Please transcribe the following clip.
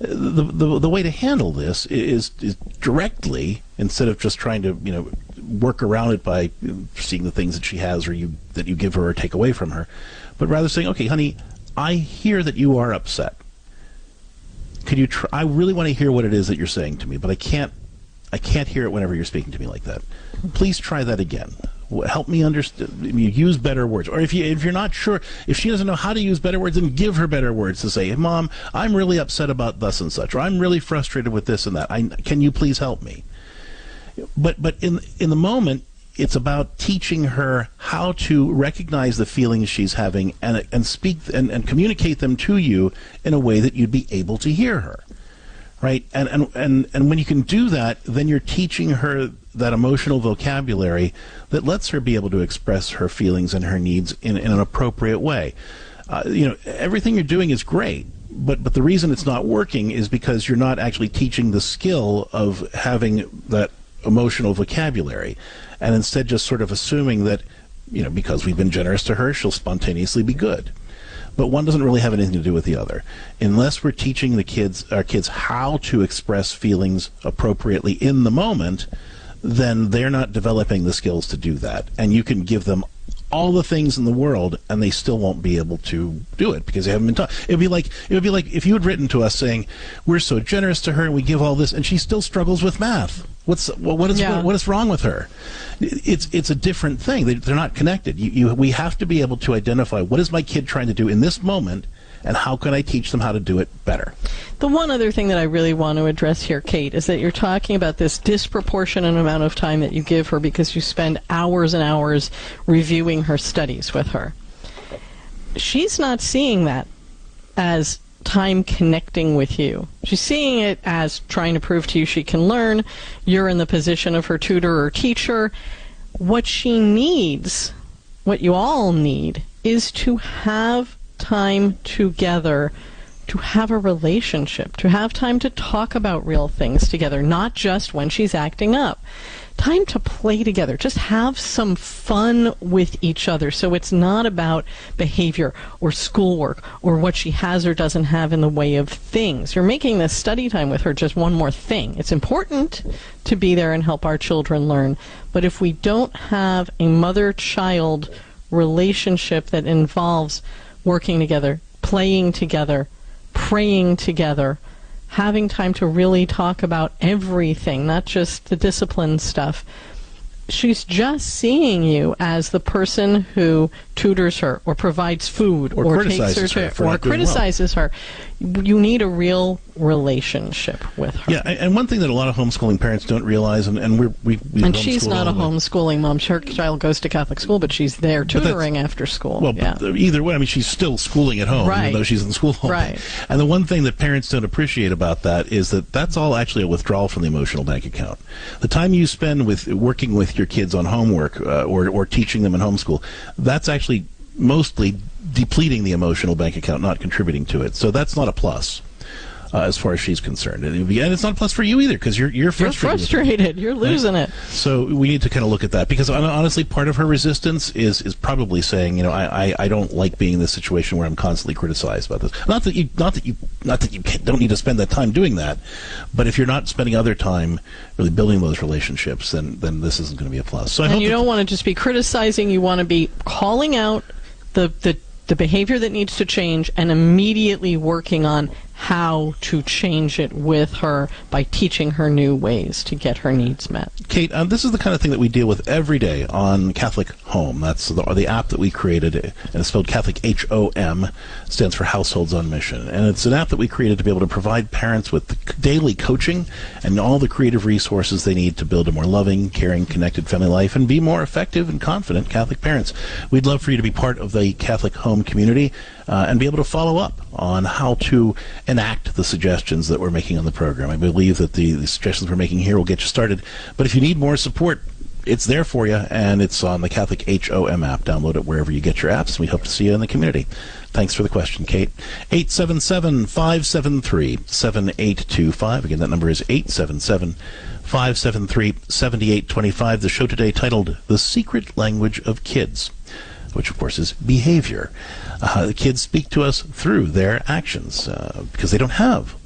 the way to handle this is directly, instead of just trying to work around it by seeing the things that she has or that you give her or take away from her, but rather saying, okay, honey, I hear that you are upset. Could you I really want to hear what it is that you're saying to me, but I can't hear it whenever you're speaking to me like that. Please try that again. Help me understand. Use better words. Or if you're not sure, if she doesn't know how to use better words, then give her better words to say, hey, Mom, I'm really upset about thus and such, or I'm really frustrated with this and that. Can you please help me? But in the moment, it's about teaching her how to recognize the feelings she's having and speak and communicate them to you in a way that you'd be able to hear her. Right? And when you can do that, then you're teaching her that emotional vocabulary that lets her be able to express her feelings and her needs in an appropriate way. Everything you're doing is great, but the reason it's not working is because you're not actually teaching the skill of having that emotional vocabulary, and instead just sort of assuming that, because we've been generous to her, she'll spontaneously be good. But one doesn't really have anything to do with the other. Unless we're teaching our kids how to express feelings appropriately in the moment, then they're not developing the skills to do that. And you can give them all the things in the world, and they still won't be able to do it because they haven't been taught. It would be like if you had written to us saying, we're so generous to her and we give all this, and she still struggles with math. What is wrong with her? It's a different thing. They're not connected. We have to be able to identify, what is my kid trying to do in this moment, and how can I teach them how to do it better? The one other thing that I really want to address here, Kate, is that you're talking about this disproportionate amount of time that you give her because you spend hours and hours reviewing her studies with her. She's not seeing that as time connecting with you. She's seeing it as trying to prove to you she can learn. You're in the position of her tutor or teacher. What she needs, what you all need, is to have time together, to have a relationship, to have time to talk about real things together, not just when she's acting up. Time to play together. Just have some fun with each other. So it's not about behavior or schoolwork or what she has or doesn't have in the way of things. You're making this study time with her just one more thing. It's important to be there and help our children learn. But if we don't have a mother-child relationship that involves working together, playing together, praying together, having time to really talk about everything, not just the discipline stuff. She's just seeing you as the person who tutors her or provides food or takes her to or criticizes her. You need a real relationship with her. Yeah, and one thing that a lot of homeschooling parents don't realize, and she's not a homeschooling mom. Her child goes to Catholic school, but she's there tutoring after school. Well, yeah. Either way, I mean, she's still schooling at home, even though she's in school home. Right. And the one thing that parents don't appreciate about that is that that's all actually a withdrawal from the emotional bank account. The time you spend with working with your kids on homework or teaching them in homeschool, that's actually mostly depleting the emotional bank account, not contributing to it. So that's not a plus as far as she's concerned. And it's not a plus for you either, because you're frustrated. You're losing it. So we need to kind of look at that, because honestly, part of her resistance is probably saying, I don't like being in this situation where I'm constantly criticized about this. Not that you don't need to spend that time doing that, but if you're not spending other time really building those relationships, then this isn't going to be a plus. So you don't want to just be criticizing. You want to be calling out the behavior that needs to change and immediately working on how to change it with her by teaching her new ways to get her needs met. Kate, this is the kind of thing that we deal with every day on Catholic Home. That's the app that we created, and it's spelled Catholic HOM, stands for Households on Mission. And it's an app that we created to be able to provide parents with daily coaching and all the creative resources they need to build a more loving, caring, connected family life and be more effective and confident Catholic parents. We'd love for you to be part of the Catholic Home community and be able to follow up on how to enact the suggestions that we're making on the program. I believe that the suggestions we're making here will get you started. But if you need more support, it's there for you, and it's on the Catholic HOM app. Download it wherever you get your apps, and we hope to see you in the community. Thanks for the question, Kate. 877-573-7825. Again, that number is 877-573-7825. The show today titled The Secret Language of Kids, which, of course, is behavior. The kids speak to us through their actions because they don't have